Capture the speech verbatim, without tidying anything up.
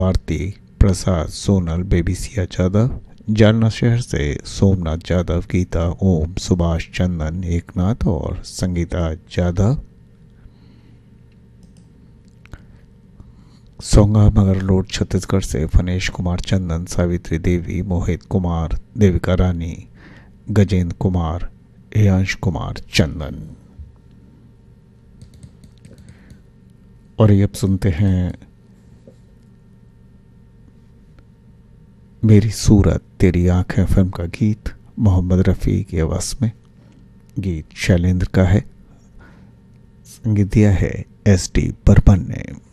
भारती प्रसाद Sonal, baby Siya Yadav, Jalna शहर से सोमनाथ यादव, गीता ओम, सुभाष चंदन एकनाथ और संगीता यादव। सोंगा मगर रोड छत्तीसगढ़ से फनेश कुमार चंदन, सावित्री देवी, मोहित कुमार, देविका रानी, गजेंद्र कुमार, एयांश कुमार चंदन। और ये अब सुनते हैं मेरी सूरत तेरी आंखें फिल्म का गीत मोहम्मद रफ़ी की आवाज़ में। गीत शैलेंद्र का है, संगीत दिया है एस डी बर्मन ने।